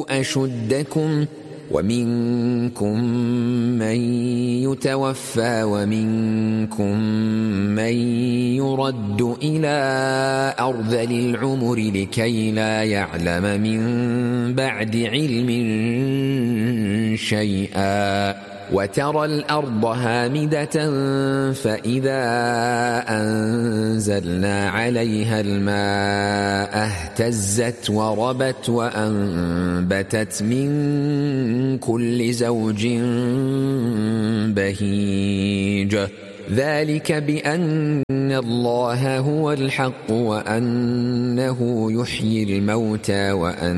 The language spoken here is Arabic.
أشدكم ومنكم من يتوفى ومنكم من يرد إلى أرذل العمر لكي لا يعلم من بعد علم شيئا وترى الأرض هامدة فإذا أنزلنا عليها الماء اهتزت وربت وأنبتت من كل زوج بهيج ذلك بأن الله هو الحق وأنه يحيي الموتى وأن